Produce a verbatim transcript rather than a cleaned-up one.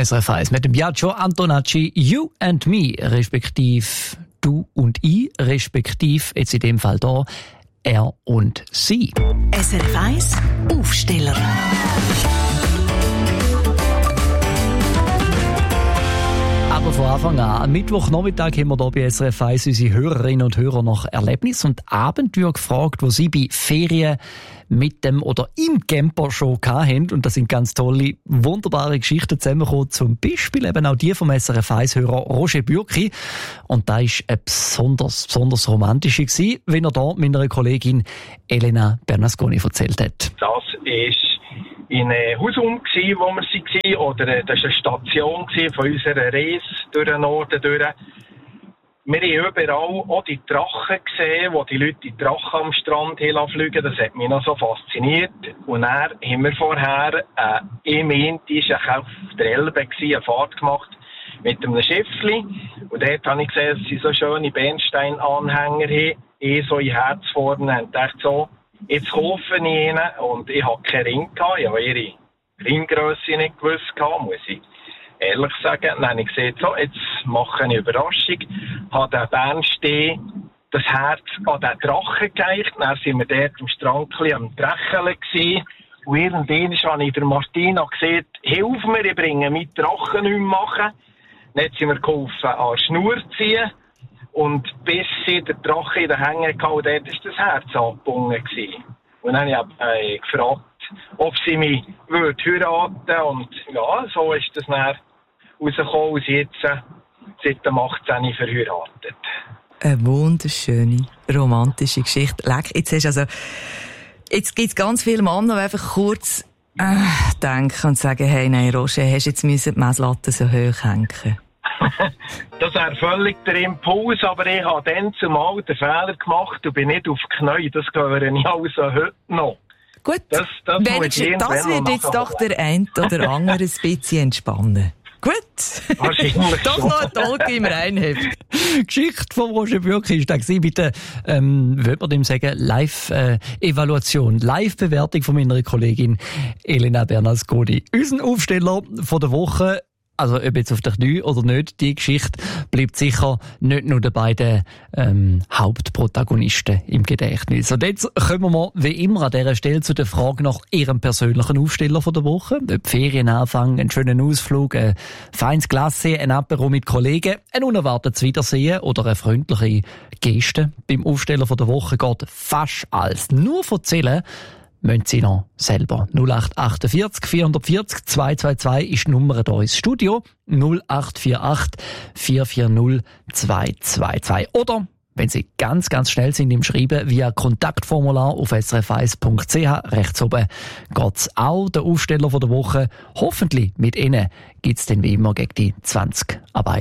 S R F eins mit dem Biagio Antonacci, You and Me, respektiv Du und Ich, respektiv jetzt in dem Fall da Er und Sie. S R F eins Aufsteller. Aber von Anfang an, am Mittwochnachmittag haben wir hier bei S R F eins unsere Hörerinnen und Hörer nach Erlebnis und Abenteuer gefragt, wo sie bei Ferien mit dem oder im Camper schon hatten. Und da sind ganz tolle, wunderbare Geschichten zusammengekommen. Zum Beispiel eben auch die vom S R F eins-Hörer Roger Bürki. Und da war eine besonders, besonders romantische gewesen, wie er da meiner Kollegin Elena Bernasconi erzählt hat. Das ist in einem Hausum, wo wir waren, oder das war eine Station von unserer Reise durch den Norden durch. Wir haben überall auch die Drachen gesehen, wo die Leute die Drachen am Strand fliegen. Das hat mich noch so fasziniert. Und dann haben wir vorher äh, im Inti, auf der Elbe, eine Fahrt gemacht mit einem Schiffli. Und dort habe ich gesehen, dass sie so schöne Bernsteinanhänger haben. Ich so in Herz vorne und dachte so, jetzt kaufe ich ihnen. Und ich hatte keinen Ring gehabt. Ich habe ihre Ringgrösse nicht gewusst gehabt, muss ich ehrlich sagen. Dann habe ich gesagt, so, jetzt mache ich eine Überraschung. Habe den Bernstein das Herz an den Drachen geeicht. Dann sind wir dort am Strand am Drecheln gewesen. Und irgendwann habe ich der Martina gesagt, hilf mir, ich bringe meinen Drachen nicht mehr machen. Dann sind wir geholfen, an die Schnur zu ziehen. Und bis sie den Drachen in den Hängen hatte, dort war das Herz angebunden. Und dann habe ich äh, gefragt, ob sie mich würde heiraten. Und ja, so ist das dann rausgekommen, und sie jetzt äh, seit dem achtzehnten verheiratet. Eine wunderschöne, romantische Geschichte. Leck, jetzt hast du also, jetzt gibt es ganz viele Männer, die einfach kurz äh, denken und sagen, hey, nein, Roger, hast du jetzt müssen die Messlatte so hoch hängen? Das wäre völlig der Impuls, aber ich habe dann zumal den Fehler gemacht und bin nicht auf die Knie. Das gehöre ich also heute noch. Gut, das, das, das wird jetzt doch der ein oder andere ein bisschen entspannen. Gut. Wahrscheinlich doch noch ein Talk im Reinheft. Die Geschichte von Roger Bürki ist da gewesen, mit der, ähm, würde man dem sagen, Live-Evaluation, äh, Live-Bewertung von meiner Kollegin Elena Bernasconi. Unser Aufsteller von der Woche, also ob jetzt auf der Knie oder nicht, die Geschichte bleibt sicher nicht nur den beiden ähm, Hauptprotagonisten im Gedächtnis. Und jetzt kommen wir wie immer an dieser Stelle zu der Frage nach ihrem persönlichen Aufsteller von der Woche. Ob Ferienanfang, einen schönen Ausflug, ein feines Glasse, ein Apéro mit Kollegen, ein unerwartetes Wiedersehen oder eine freundliche Geste. Beim Aufsteller von der Woche geht fast alles. Nur erzählen müssen Sie noch selber. null acht vier acht vier vier null zwei zwei zwei ist die Nummer hier ins Studio. null acht vier acht vier vier null zwei zwei zwei. Oder, wenn Sie ganz, ganz schnell sind im Schreiben, via Kontaktformular auf s r f eins punkt c h. Rechts oben geht's auch, der Aufsteller von der Woche. Hoffentlich mit Ihnen gibt's dann wie immer gegen die zwanzig ab